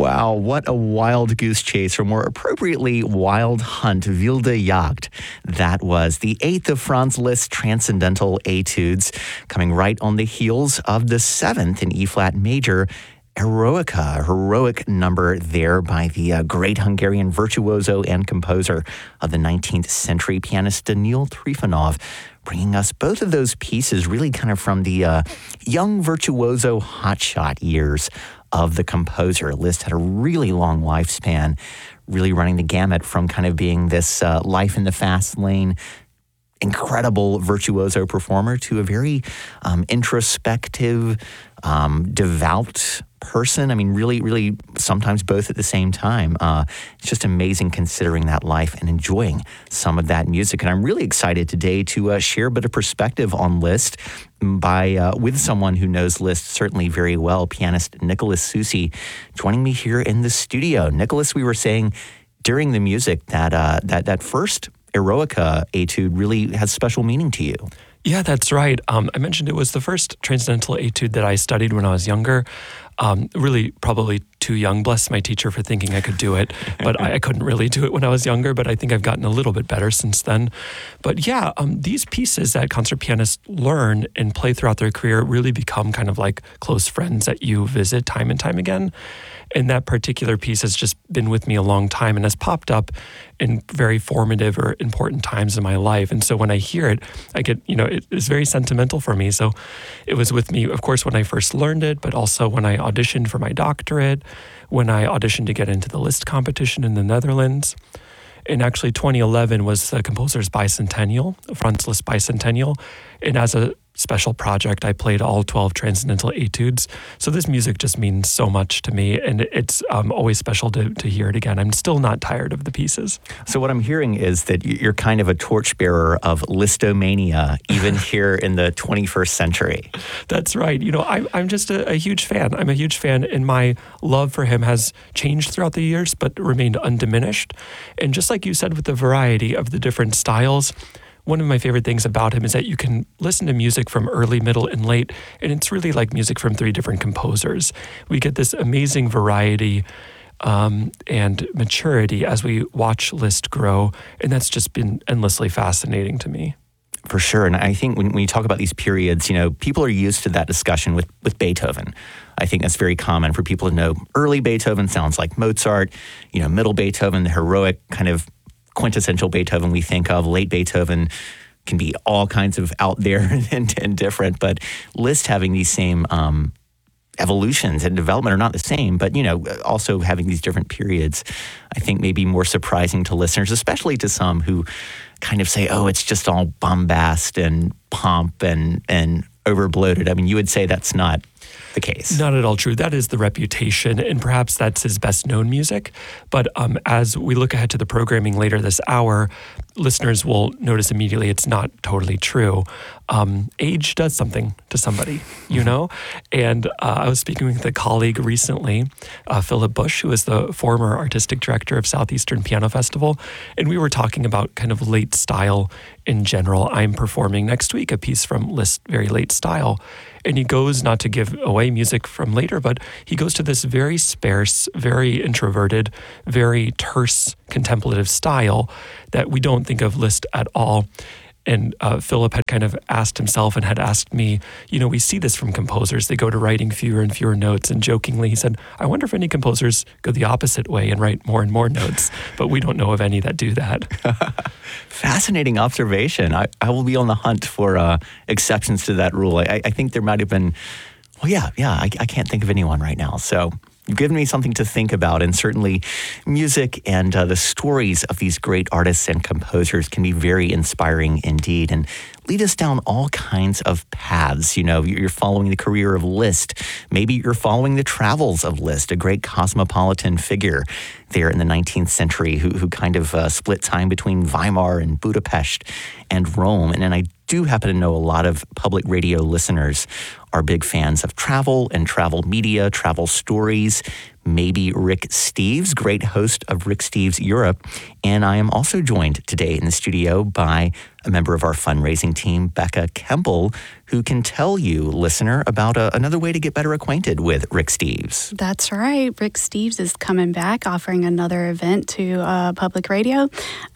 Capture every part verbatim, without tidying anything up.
Wow, what a wild goose chase, or more appropriately, wild hunt, wilde Jagd. That was the eighth of Franz Liszt's Transcendental Etudes, coming right on the heels of the seventh in E-flat major, Eroica, a heroic number there by the uh, great Hungarian virtuoso and composer of the nineteenth century, pianist Daniil Trifonov, bringing us both of those pieces really kind of from the uh, young virtuoso hotshot years of the composer. Liszt had a really long lifespan, really running the gamut from kind of being this uh, life in the fast lane, incredible virtuoso performer to a very um, introspective, um, devout person. I mean, really, really sometimes both at the same time. Uh, it's just amazing considering that life and enjoying some of that music. And I'm really excited today to uh, share a bit of perspective on Liszt by uh, with someone who knows Liszt certainly very well, pianist Nicholas Susi, joining me here in the studio. Nicholas, we were saying during the music that uh, that that first Eroica etude really has special meaning to you. Yeah, that's right. Um, I mentioned it was the first transcendental etude that I studied when I was younger. Um, really, probably too young. Bless my teacher for thinking I could do it, but I, I couldn't really do it when I was younger. But I think I've gotten a little bit better since then. But yeah, um, these pieces that concert pianists learn and play throughout their career really become kind of like close friends that you visit time and time again. And that particular piece has just been with me a long time and has popped up in very formative or important times in my life. And so when I hear it, I get, you know, it is very sentimental for me. So it was with me, of course, when I first learned it, but also when I auditioned for my doctorate, when I auditioned to get into the Liszt competition in the Netherlands. And actually twenty eleven was the composer's bicentennial, Franz Liszt bicentennial. And as a special project, I played all twelve Transcendental Etudes. So this music just means so much to me, and it's um, always special to, to hear it again. I'm still not tired of the pieces. So what I'm hearing is that you're kind of a torchbearer of Listomania, even here in the twenty-first century. That's right. You know, I'm, I'm just a, a huge fan. I'm a huge fan, and my love for him has changed throughout the years, but remained undiminished. And just like you said with the variety of the different styles, one of my favorite things about him is that you can listen to music from early, middle, and late, and it's really like music from three different composers. We get this amazing variety um, and maturity as we watch Liszt grow, and that's just been endlessly fascinating to me. For sure. And I think when, when you talk about these periods, you know, people are used to that discussion with, with Beethoven. I think that's very common for people to know early Beethoven sounds like Mozart, you know, middle Beethoven, the heroic kind of quintessential Beethoven we think of. Late Beethoven can be all kinds of out there and, and different, but Liszt having these same um, evolutions and development are not the same, but, you know, also having these different periods, I think may be more surprising to listeners, especially to some who kind of say, oh, it's just all bombast and pomp and, and overbloated. I mean, you would say that's not the case. Not at all true. That is the reputation, and perhaps that's his best known music. But um, as we look ahead to the programming later this hour, listeners will notice immediately it's not totally true. Um, age does something to somebody, you mm-hmm. know? And uh, I was speaking with a colleague recently, uh, Philip Bush, who is the former artistic director of Southeastern Piano Festival, and we were talking about kind of late style in general. I'm performing next week a piece from Liszt, very late style. And he goes, not to give away music from later, but he goes to this very sparse, very introverted, very terse, contemplative style that we don't think of Liszt at all. And uh, Philip had kind of asked himself and had asked me, you know, we see this from composers. They go to writing fewer and fewer notes. And jokingly, he said, I wonder if any composers go the opposite way and write more and more notes. But we don't know of any that do that. Fascinating observation. I, I will be on the hunt for uh, exceptions to that rule. I, I think there might have been, well, yeah, yeah, I, I can't think of anyone right now. So you've given me something to think about, and certainly music and uh, the stories of these great artists and composers can be very inspiring indeed and lead us down all kinds of paths. You know, you're following the career of Liszt. Maybe you're following the travels of Liszt, a great cosmopolitan figure there in the nineteenth century who, who kind of uh, split time between Weimar and Budapest and Rome. And then I do happen to know a lot of public radio listeners are big fans of travel and travel media, travel stories. Maybe Rick Steves, great host of Rick Steves Europe. And I am also joined today in the studio by a member of our fundraising team, Becca Kemble, who can tell you, listener, about a, another way to get better acquainted with Rick Steves. That's right. Rick Steves is coming back, offering another event to uh, public radio.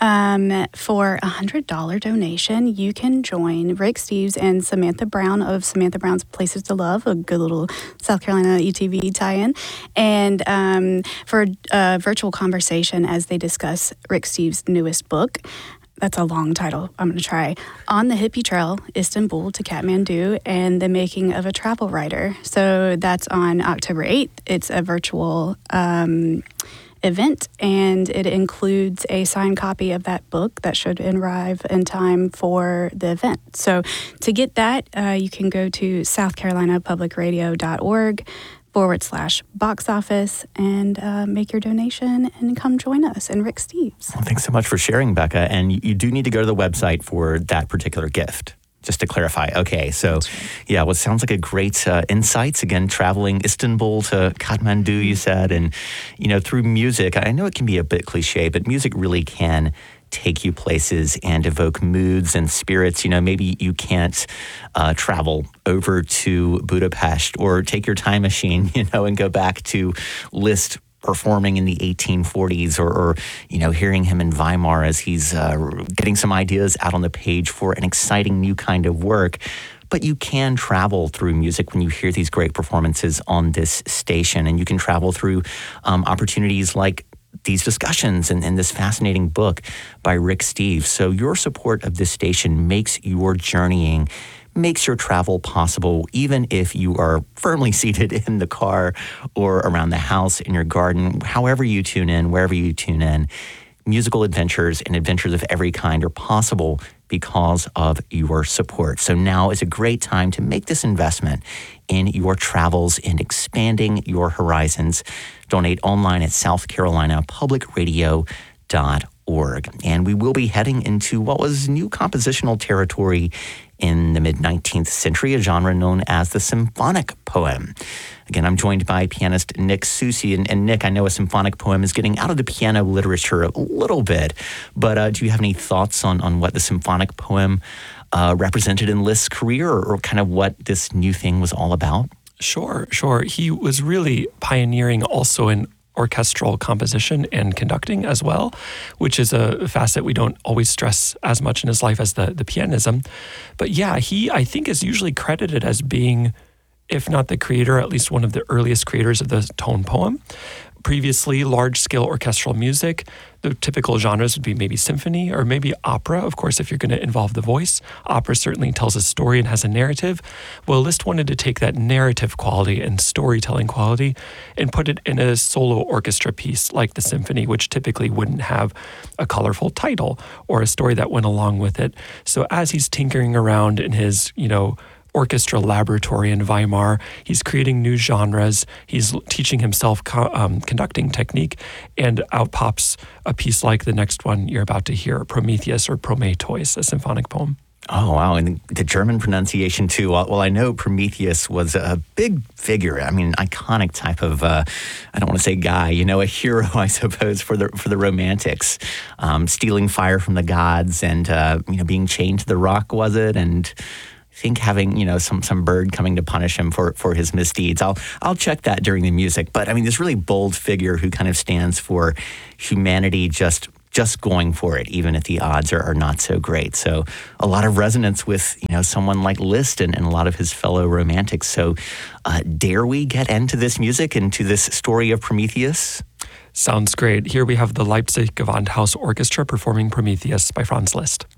Um, for a one hundred dollars donation, you can join Rick Steves and Samantha Brown of Samantha Brown's Places to Love, a good little South Carolina E T V tie-in, and um, for a virtual conversation as they discuss Rick Steves' newest book. That's a long title. I'm going to try. On the Hippie Trail, Istanbul to Kathmandu, and the Making of a Travel Writer. So that's on October eighth. It's a virtual um, event, and it includes a signed copy of that book that should arrive in time for the event. So to get that, uh, you can go to south carolina public radio dot org forward slash box office and uh, make your donation and come join us and Rick Steves. Well, thanks so much for sharing, Becca. And you, you do need to go to the website for that particular gift. Just to clarify. Okay, so right. yeah, well, it sounds like a great uh, insights. Again, traveling Istanbul to Kathmandu, you said, and, you know, through music, I know it can be a bit cliche, but music really can take you places and evoke moods and spirits. You know, maybe you can't uh, travel over to Budapest or take your time machine, you know, and go back to Liszt performing in the eighteen forties or, or, you know, hearing him in Weimar as he's uh, getting some ideas out on the page for an exciting new kind of work. But you can travel through music when you hear these great performances on this station, and you can travel through um, opportunities like these discussions and, and this fascinating book by Rick Steves. So your support of this station makes your journeying, makes your travel possible, even if you are firmly seated in the car or around the house, in your garden, however you tune in, wherever you tune in. Musical adventures and adventures of every kind are possible because of your support. So now is a great time to make this investment in your travels and expanding your horizons. Donate online at south carolina public radio dot org. And we will be heading into what was new compositional territory in the mid-nineteenth century, a genre known as the symphonic poem. Again, I'm joined by pianist Nick Soucy. And, and Nick, I know a symphonic poem is getting out of the piano literature a little bit, but uh, do you have any thoughts on, on what the symphonic poem uh, represented in Liszt's career, or, or kind of what this new thing was all about? Sure, sure. He was really pioneering also in orchestral composition and conducting as well, which is a facet we don't always stress as much in his life as the, the pianism. But yeah, he, I think, is usually credited as being, if not the creator, at least one of the earliest creators of the tone poem. Previously, large-scale orchestral music, the typical genres would be maybe symphony or maybe opera. Of course, if you're going to involve the voice, opera certainly tells a story and has a narrative. Well, Liszt wanted to take that narrative quality and storytelling quality and put it in a solo orchestra piece like the symphony, which typically wouldn't have a colorful title or a story that went along with it. So as he's tinkering around in his, you know, orchestra laboratory in Weimar, he's creating new genres, he's teaching himself co- um, conducting technique, and out pops a piece like the next one you're about to hear, Prometheus or Prometheus, a symphonic poem. Oh, wow. And the German pronunciation, too. Well, I know Prometheus was a big figure. I mean, an iconic type of, uh, I don't want to say guy, you know, a hero, I suppose, for the for the Romantics. Um, stealing fire from the gods and, uh, you know, being chained to the rock, was it? And I think having, you know, some some bird coming to punish him for, for his misdeeds. I'll I'll check that during the music. But I mean, this really bold figure who kind of stands for humanity just just going for it, even if the odds are, are not so great. So a lot of resonance with, you know, someone like Liszt and, and a lot of his fellow romantics. So uh, dare we get into this music, into this story of Prometheus? Sounds great. Here we have the Leipzig Gewandhaus Orchestra performing Prometheus by Franz Liszt.